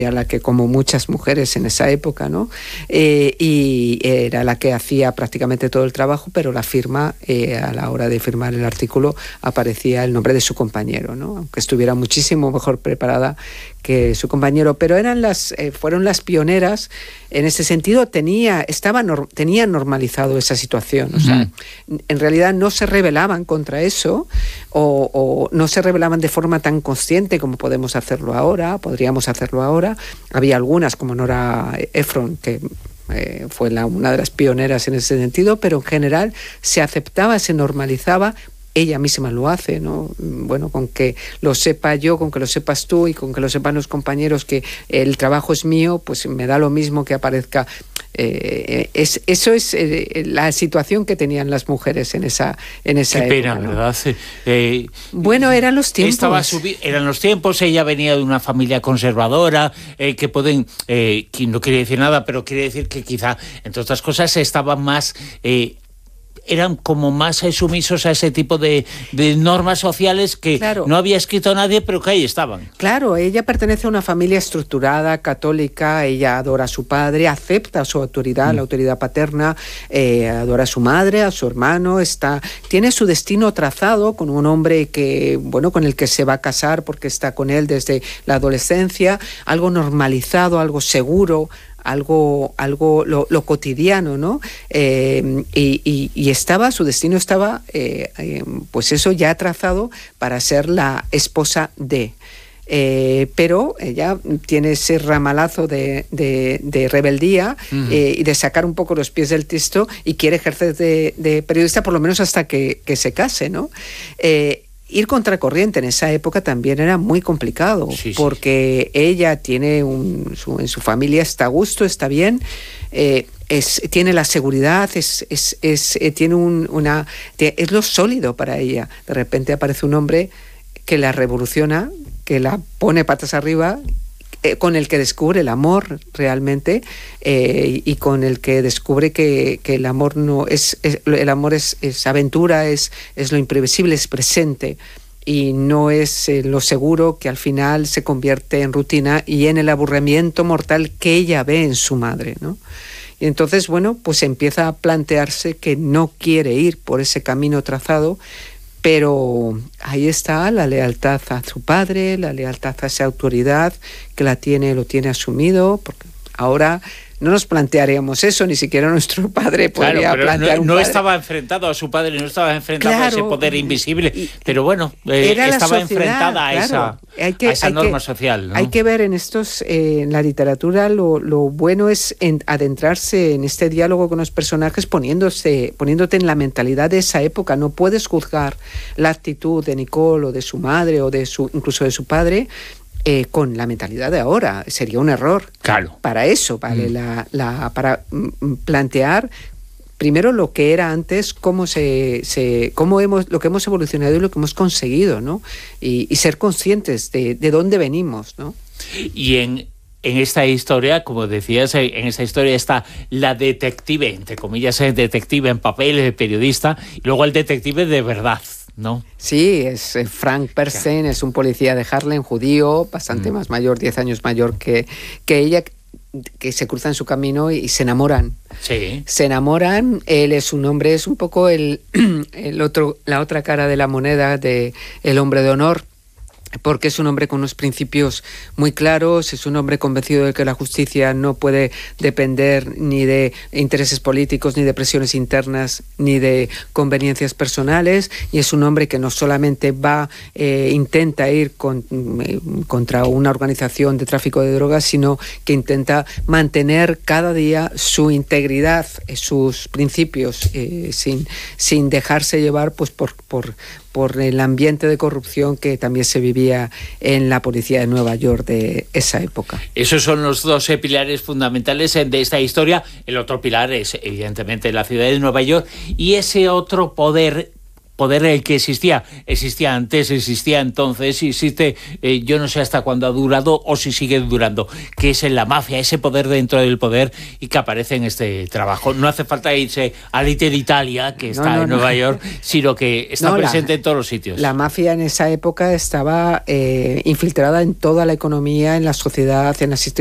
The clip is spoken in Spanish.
la que, como muchas mujeres en esa época, ¿no? Y era la que hacía prácticamente todo el trabajo, pero la firma, a la hora de firmar el artículo, aparecía el nombre de su compañero, ¿no? Aunque estuviera muchísimo mejor preparada que su compañero, pero fueron las pioneras en ese sentido. Tenían normalizado esa situación, o sea, en realidad no se rebelaban contra eso, o no se rebelaban de forma tan consciente como podríamos hacerlo ahora. Había algunas, como Nora Ephron, que fue una de las pioneras en ese sentido, pero en general se aceptaba, se normalizaba. Ella misma lo hace, ¿no? Bueno, con que lo sepa yo, con que lo sepas tú y con que lo sepan los compañeros que el trabajo es mío, pues me da lo mismo que aparezca. Eso es la situación que tenían las mujeres en esa época. Qué pena, ¿no? ¿Verdad? Bueno, eran los tiempos. Eran los tiempos. Ella venía de una familia conservadora, que no quiere decir nada, pero quiere decir que quizá, entre otras cosas, estaban más... eran como más sumisos a ese tipo de normas sociales que claro, no había escrito nadie, pero que ahí estaban. Claro, ella pertenece a una familia estructurada, católica, ella adora a su padre, acepta su autoridad, la autoridad paterna, adora a su madre, a su hermano, tiene su destino trazado con un hombre con el que se va a casar porque está con él desde la adolescencia, algo normalizado, algo seguro, lo cotidiano, ¿no? Y su destino estaba, pues eso, ya trazado para ser la esposa de... pero ella tiene ese ramalazo de rebeldía y de sacar un poco los pies del tiesto y quiere ejercer de periodista por lo menos hasta que se case, ¿no? Ir contracorriente en esa época también era muy complicado, porque ella tiene en su familia está a gusto, está bien, tiene la seguridad, es lo sólido para ella. De repente aparece un hombre que la revoluciona, que la pone patas arriba, con el que descubre el amor realmente, y con el que descubre que el amor no es el amor es aventura, es lo imprevisible, es presente, y no es lo seguro, que al final se convierte en rutina y en el aburrimiento mortal que ella ve en su madre, ¿no? Y entonces, bueno, pues empieza a plantearse que no quiere ir por ese camino trazado. Pero ahí está la lealtad a su padre, la lealtad a esa autoridad que lo tiene asumido, porque ahora no nos plantearíamos eso, ni siquiera nuestro padre podría plantear un padre. No estaba enfrentado a su padre, no estaba enfrentado a ese poder invisible, pero bueno, estaba enfrentada a esa norma social, ¿no? Hay que ver en la literatura, lo bueno es adentrarse en este diálogo con los personajes poniéndote en la mentalidad de esa época. No puedes juzgar la actitud de Nicole o de su madre o incluso de su padre con la mentalidad de ahora. Sería un error. Claro. Para eso, vale, para plantear primero lo que era antes, lo que hemos evolucionado y lo que hemos conseguido, ¿no? Y ser conscientes de dónde venimos, ¿no? Y en esta historia, como decías, en esta historia está la detective, entre comillas, detective en papel, periodista, y luego el detective de verdad, ¿no? Sí, es Frank Persen, es un policía de Harlem, judío, bastante más mayor, 10 años mayor que ella, que se cruzan su camino y se enamoran. Sí. Se enamoran, él es un hombre, es un poco la otra cara de la moneda de el hombre de honor, porque es un hombre con unos principios muy claros, es un hombre convencido de que la justicia no puede depender ni de intereses políticos, ni de presiones internas, ni de conveniencias personales, y es un hombre que no solamente intenta ir contra una organización de tráfico de drogas, sino que intenta mantener cada día su integridad, sus principios, sin dejarse llevar pues por el ambiente de corrupción que también se vivía en la policía de Nueva York de esa época. Esos son los dos pilares fundamentales de esta historia. El otro pilar es, evidentemente, la ciudad de Nueva York y ese otro poder poder el que existía antes, existía entonces y existe, yo no sé hasta cuándo ha durado o si sigue durando, que es en la mafia, ese poder dentro del poder, y que aparece en este trabajo. No hace falta irse a Little Italia, que está en Nueva York, sino que está presente en todos los sitios. La mafia en esa época estaba infiltrada en toda la economía, en la sociedad, en las